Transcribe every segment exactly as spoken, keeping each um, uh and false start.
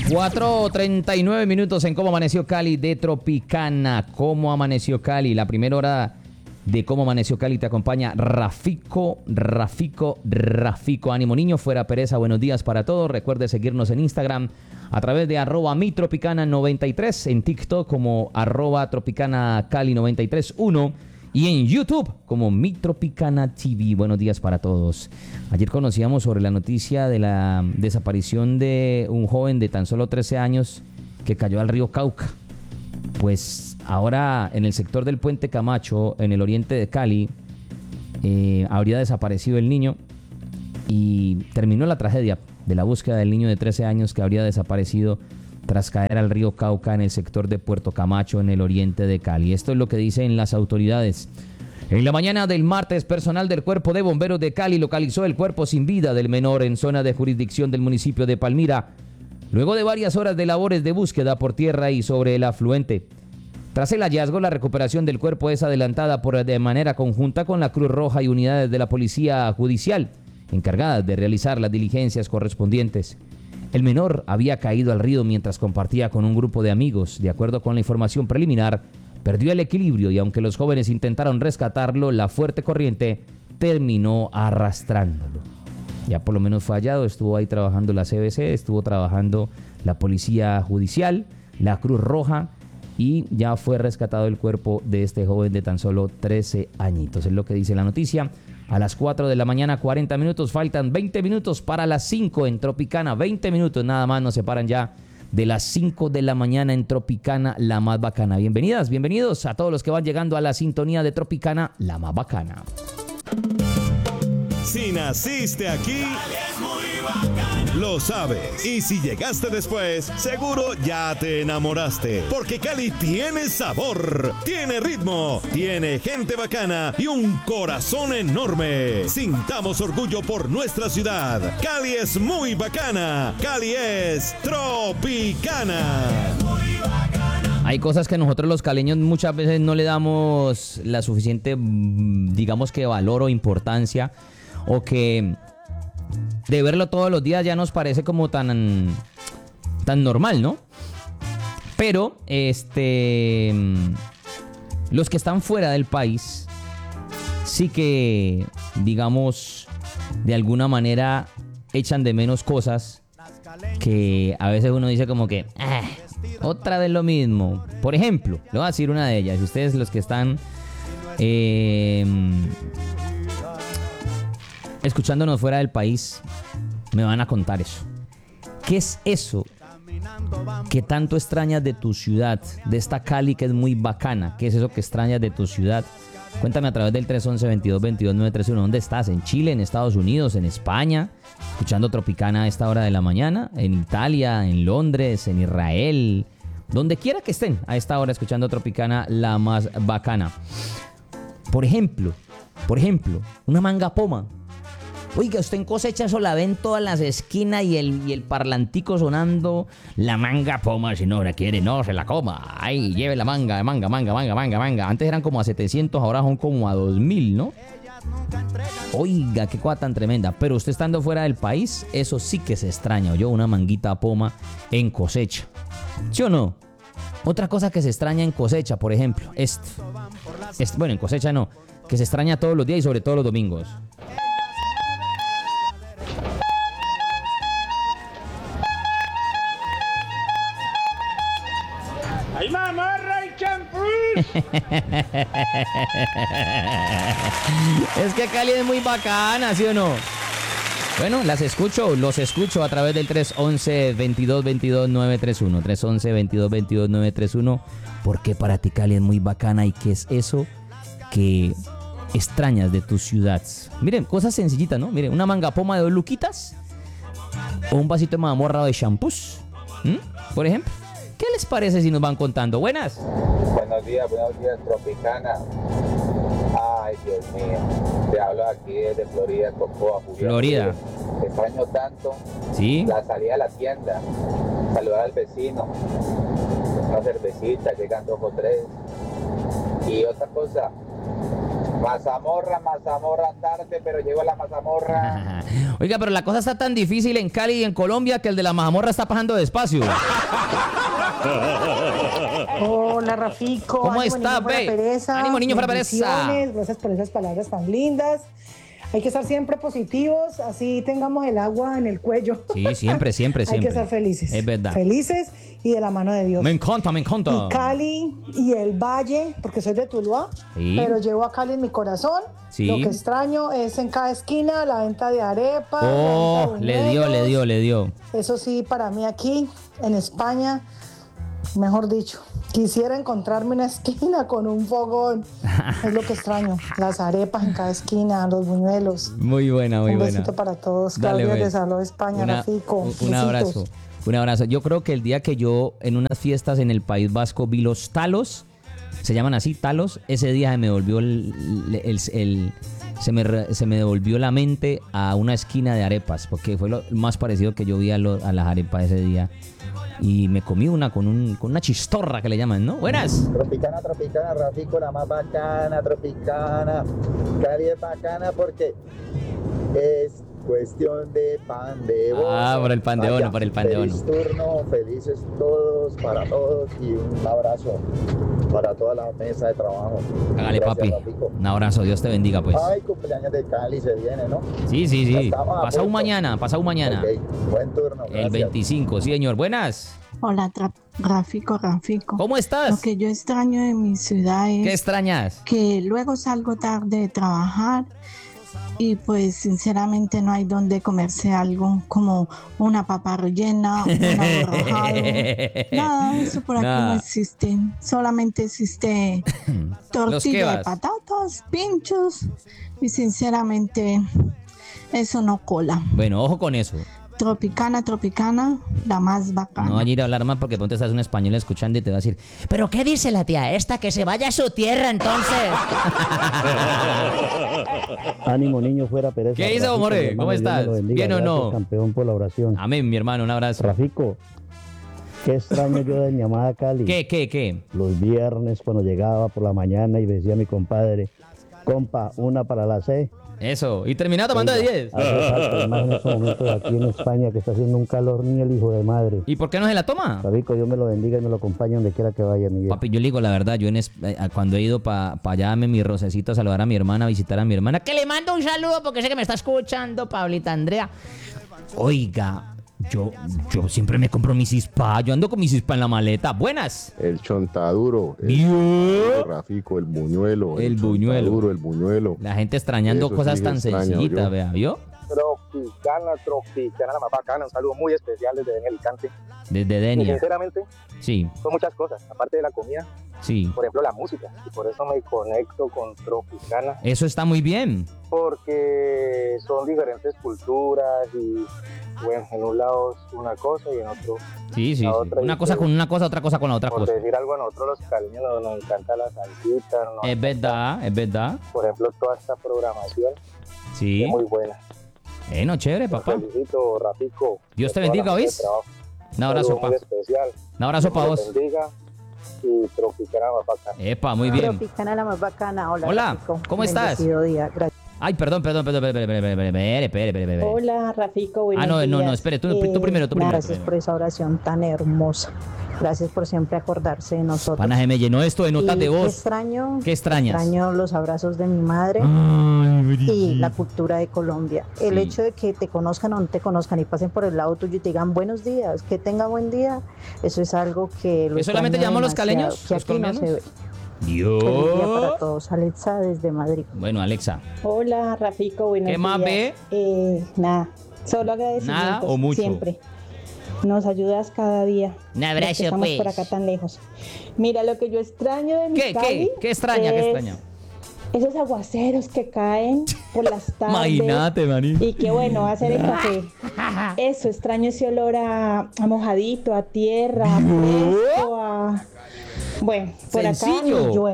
cuatro treinta y nueve minutos en Cómo Amaneció Cali de Tropicana. ¿Cómo amaneció Cali? La primera hora de Cómo Amaneció Cali te acompaña Rafico, Rafico, Rafico. Ánimo niño, fuera pereza, buenos días para todos. Recuerde seguirnos en Instagram a través de arroba mi tropicana noventa y tres, en TikTok como arroba tropicana cali noventa y tres uno y en YouTube como Mi Tropicana T V. Buenos días para todos. Ayer conocíamos sobre la noticia de la desaparición de un joven de tan solo trece años que cayó al río Cauca. Pues ahora en el sector del Puente Camacho, en el oriente de Cali, eh, habría desaparecido el niño y terminó la tragedia de la búsqueda del niño de trece años que habría desaparecido tras caer al río Cauca en el sector de Puerto Camacho, en el oriente de Cali. Esto es lo que dicen las autoridades. En la mañana del martes, personal del Cuerpo de Bomberos de Cali localizó el cuerpo sin vida del menor en zona de jurisdicción del municipio de Palmira, luego de varias horas de labores de búsqueda por tierra y sobre el afluente. Tras el hallazgo, la recuperación del cuerpo es adelantada por, de manera conjunta con la Cruz Roja y unidades de la Policía Judicial, encargadas de realizar las diligencias correspondientes. El menor había caído al río mientras compartía con un grupo de amigos. De acuerdo con la información preliminar, perdió el equilibrio y aunque los jóvenes intentaron rescatarlo, la fuerte corriente terminó arrastrándolo. Ya por lo menos fue hallado, estuvo ahí trabajando la C B C, estuvo trabajando la Policía Judicial, la Cruz Roja, y ya fue rescatado el cuerpo de este joven de tan solo trece añitos. Es lo que dice la noticia. A las cuatro de la mañana, cuarenta minutos, faltan veinte minutos para las cinco en Tropicana. veinte minutos nada más nos separan ya de las cinco de la mañana en Tropicana, la más bacana. Bienvenidas, bienvenidos a todos los que van llegando a la sintonía de Tropicana, la más bacana. Si naciste aquí, lo sabes. Y si llegaste después, seguro ya te enamoraste. Porque Cali tiene sabor, tiene ritmo, tiene gente bacana y un corazón enorme. Sintamos orgullo por nuestra ciudad. Cali es muy bacana. Cali es Tropicana. Hay cosas que nosotros los caleños muchas veces no le damos la suficiente, digamos que valor o importancia, o que de verlo todos los días ya nos parece como tan, tan normal, ¿no? Pero, este, los que están fuera del país, sí que, digamos, de alguna manera echan de menos cosas que a veces uno dice como que, ah, otra vez lo mismo. Por ejemplo, le voy a decir una de ellas. Si ustedes los que están eh, escuchándonos fuera del país me van a contar eso. ¿Qué es eso que tanto extrañas de tu ciudad, de esta Cali que es muy bacana? ¿Qué es eso que extrañas de tu ciudad? Cuéntame a través del tres once, veintidós veintidós, nueve tres uno. ¿Dónde estás? ¿En Chile, en Estados Unidos, en España? Escuchando Tropicana a esta hora de la mañana. ¿En Italia, en Londres, en Israel? Donde quiera que estén a esta hora escuchando Tropicana, la más bacana. Por ejemplo, por ejemplo, una manga poma. Oiga, usted en Cosecha eso la ven todas las esquinas y el, y el parlantico sonando. La manga poma, si no la quiere, no se la coma. Ay, lleve la manga, manga, manga, manga, manga, manga. Antes eran como a setecientos, ahora son como a dos mil, ¿no? Oiga, qué cosa tan tremenda. Pero usted estando fuera del país, eso sí que se extraña. Yo una manguita poma en Cosecha. ¿Sí o no? Otra cosa que se extraña en Cosecha, por ejemplo, esto. esto bueno, en Cosecha no. Que se extraña todos los días y sobre todo los domingos. ¡Ay, mamarra y champú! Es que Cali es muy bacana, ¿sí o no? Bueno, las escucho, los escucho a través del tres once, veintidós veintidós, nueve tres uno. tres once, veintidós veintidós, nueve tres uno. ¿Por qué para ti Cali es muy bacana y qué es eso que extrañas de tu ciudad? Miren, cosas sencillitas, ¿no? Miren, una manga poma de dos luquitas o un vasito de mazamorra de shampoos, ¿Mm? Por ejemplo. ¿Qué les parece si nos van contando? Buenas. Buenos días, buenos días, Tropicana. Ay, Dios mío. Te hablo aquí desde Florida, Cocoa, Florida. Te extraño tanto. Sí. La salida a la tienda, saludar al vecino, una cervecita, llegan dos o tres. Y otra cosa, Mazamorra, mazamorra andarte, pero llegó la mazamorra. Oiga, pero la cosa está tan difícil en Cali y en Colombia que el de la mazamorra está pasando despacio. Hola, Rafico. ¿Cómo Ánimo, está, niño fuera ve? pereza. Ánimo, niño fuera pereza. Bendiciones. Gracias por esas palabras tan lindas. Hay que estar siempre positivos, así tengamos el agua en el cuello. Sí, siempre, siempre, Hay siempre. que ser felices. Es verdad. Felices y de la mano de Dios. Me encanta, me encanta. Y Cali y el Valle, porque soy de Tuluá, Sí. pero llevo a Cali en mi corazón. Sí. Lo que extraño es en cada esquina la venta de arepas. Oh, la venta de le dio, le buñuelos. dio, le dio. Eso sí, para mí aquí, en España, mejor dicho, quisiera encontrarme una esquina con un fogón. Es lo que extraño. Las arepas en cada esquina, los buñuelos. Muy buena, muy un buena. besito para todos. Dale, Claudia pues. de Saló, España, Una- Rafico. un, un Besitos. abrazo, un abrazo. Yo creo que el día que yo en unas fiestas en el País Vasco vi los talos, se llaman así, talos, ese día se me volvió el, el- el- el- se me re- se me devolvió la mente a una esquina de arepas, porque fue lo más parecido que yo vi a, lo- a las arepas ese día. Y me comí una con, un, con una chistorra que le llaman, ¿no? Buenas. Tropicana, tropicana, Rafico, la más bacana, tropicana. Cali es bacana porque es cuestión de pan de bono. Ah, por el pan de bono, Vaya, por el pan de feliz bono. turno, felices todos, para todos y un abrazo para toda la mesa de trabajo. Hágale, Gracias, papi. Rafico. Un abrazo, Dios te bendiga, pues. Ay, cumpleaños de Cali se viene, ¿no? Sí, sí, sí. Estamos a Pasado punto. mañana, pasado mañana. Ok, buen turno. El gracias. veinticinco, sí, señor. Buenas. Hola, Tra- Rafico, Rafico. ¿Cómo Lo estás? que yo extraño de mi ciudad ¿Qué es extrañas? que luego salgo tarde de trabajar y pues sinceramente no hay donde comerse algo como una papa rellena, un aborrajado. Nada, eso por aquí Nada. no existe. Solamente existe tortilla de kebabs. patatas, pinchos y sinceramente eso no cola. Bueno, ojo con eso. Tropicana, tropicana, la más bacana. No vaya a ir a hablar más porque pronto estás un español escuchando y te va a decir, ¿pero qué dice la tía esta? Que se vaya a su tierra entonces. Ánimo, niño, fuera pereza. ¿Qué dice, Rafico, More? mi hermano, ¿Cómo Dios me estás? lo bendiga. ¿Bien o Gracias, no? campeón, por la oración. Amén, mi hermano, un abrazo. Rafico, qué extraño yo de mi amada Cali. ¿Qué, qué, qué? Los viernes cuando llegaba por la mañana y me decía mi compadre, compa, una para la C. Eso. Y terminado tomando de diez. Hace falta, y más en estos momentos aquí en España que está haciendo un calor ni el hijo de madre. ¿Y por qué no se la toma? Rafico, Dios me lo bendiga y me lo acompañe donde quiera que vaya, Miguel. Papi, yo le digo la verdad, yo en es- eh, cuando he ido para pa allá, me mi rocecito a saludar a mi hermana, a visitar a mi hermana, que le mando un saludo porque sé que me está escuchando, Pablita Andrea. Oiga, yo, yo siempre me compro mi cispa, yo ando con mi cispa en la maleta. Buenas. El chontaduro, el Bien. Rafico, el buñuelo. El buñuelo. chontaduro, el buñuelo. La gente extrañando Eso cosas sí tan extraño sencillitas, yo. vea, ¿vio? Tropicana, tropicana, la más bacana. Un saludo muy especial desde Denia Alicante. Desde Y Denia. sinceramente, Sí, son muchas cosas, aparte de la comida, sí. por ejemplo, la música. Y por eso me conecto con Tropicana, Eso está muy bien. porque son diferentes culturas y, bueno, en un lado es una cosa y en otro, Sí, sí, La sí. otra Una dice- cosa con una cosa, otra cosa con la otra por cosa. decir algo, a nosotros los caleños nos, nos encanta la salsita, nos Es verdad, es verdad. por ejemplo, toda esta programación Sí. es muy buena. Bueno, chévere, Te papá. felicito, Rafico. Dios te por toda bendiga, la mesa de ¿oís? trabajo. Un abrazo, saludo pa. muy especial. Un abrazo Dios para me vos. bendiga y Tropicana más bacana. Epa, muy bien. Tropicana, la más bacana. Hola, Hola, Rafico. ¿cómo estás? Bendecido día. Gracias. Ay, perdón, perdón, perdón, perdón, perdón, perdón, perdón, perdón, espere, espere, espere, espere. Hola, Rafico. Buenos Ah, no, no, no, días. espere, tú- tú primero, tú nada, primero, Gracias primero. por esa oración tan hermosa. Gracias por siempre acordarse de nosotros. Pana, se me llenó esto de notas Y de qué voz. extraño. ¿Qué extrañas? Extraño los abrazos de mi madre Ay, y la cultura de Colombia. El Sí. hecho de que te conozcan o no te conozcan y pasen por el lado tuyo y te digan buenos días, que tenga buen día, eso es algo que lo ¿Que solamente extraño llamamos los demasiado, caleños, que los aquí no se colombianos? ve. Feliz día para Dios. todos. Alexa desde Madrid. Bueno, Alexa, Hola, Rafico, buenos ¿qué más días. ve? Eh, nada, solo agradecimientos. ¿Nada o mucho? Siempre. Nos ayudas cada día. Un los abrazo, que estamos pues. por acá tan lejos. Mira, lo que yo extraño de mi ¿Qué, Cali qué? ¿Qué extraña, qué es extraña? Esos aguaceros que caen por las tardes. Imagínate, maní. Y que bueno, hacer el café. Eso, extraño ese olor a, a mojadito, a tierra, a fresco, a... Bueno, por acá Sencillo. ni llueve.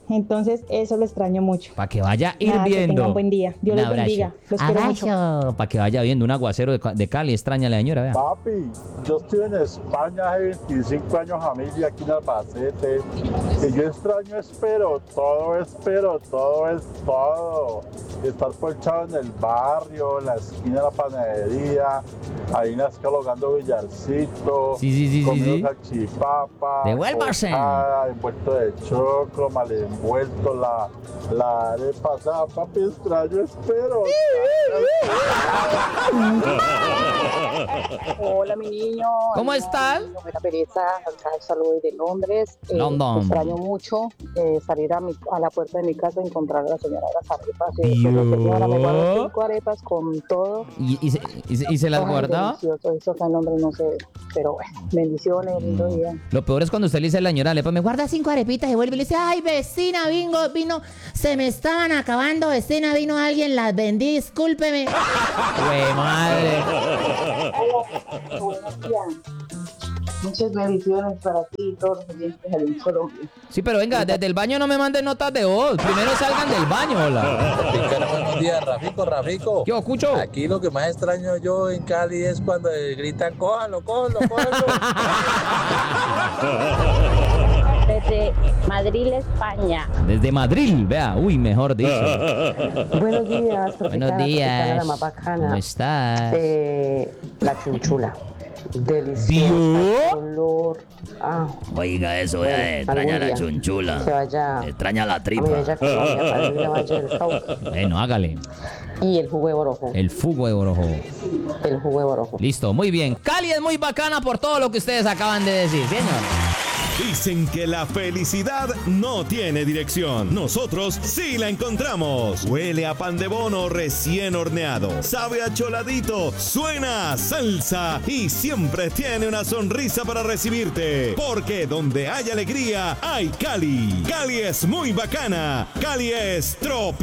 Entonces, eso lo extraño mucho. Para que vaya Nada, que hirviendo. tengan buen día. Dios Un les abrazo. bendiga. Los quiero mucho. Para que vaya viendo un aguacero de, Ca- de Cali. Extraña a la señora, vea. Papi, yo estuve en España hace veinticinco años, familia, aquí en Albacete. Y yo extraño, espero, todo, espero, todo es todo. Estar polchado en el barrio, en la esquina de la panadería, ahí en la escala jugando billarcito, Sí, sí, sí, sí, comiendo sí. salchipapa, Devuélvase. cocada, envuelto de choclo, mal envuelto, la, la arepa, o sea, papi, extraño, espero. Hola, mi niño. ¿Cómo Hola, estás? mi niño, buena pereza. Acá saludos de Londres. Eh, London. Extraño mucho eh, salir a, mi, a la puerta de mi casa y encontrar a la señora de las arepas. Eh, Dios. pues, la señora me guardó cinco arepas con todo. ¿Y, y, se, y, se, y se las Ay, guardaba? delicioso. Eso acá en Londres no sé. Pero bueno, bendiciones, lindo día. Lo peor es cuando usted le dice a la señora, pues me guarda Guarda cinco arepitas y vuelve y le dice, ay, vecina, vino, vino, se me estaban acabando, vecina, vino alguien, las vendí, discúlpeme. ¡Güey, madre! Muchas bendiciones para ti y todos los oyentes de Colombia. Sí, pero venga, desde el baño no me manden notas de voz. Primero salgan del baño, hola. Picana, buenos días, Rafico, Rafico. Yo escucho. Aquí lo que más extraño yo en Cali es cuando gritan, cójalo, cójalo, cójalo. Desde Madrid, España. Desde Madrid, vea. Uy, mejor dicho. Buenos días, Tropicana, Buenos días. Tropicana, la más bacana. ¿Cómo estás? Eh, la chunchula. Deliciosa. ¿Dio? Olor. Ah, Oiga eso, bueno, ya extraña algún la día chunchula. que vaya Extraña la a mi tripa. bella Colombia para ir a Valle del Cauca. Bueno, hágale. Y el jugo de borojo. El fugo de borojo. El jugo de borojo. Listo, muy bien. Cali es muy bacana por todo lo que ustedes acaban de decir, señor. Dicen que la felicidad no tiene dirección. Nosotros sí la encontramos. Huele a pan de bono recién horneado. Sabe a choladito. Suena a salsa. Y siempre tiene una sonrisa para recibirte. Porque donde hay alegría, hay Cali. Cali es muy bacana. Cali es tropical.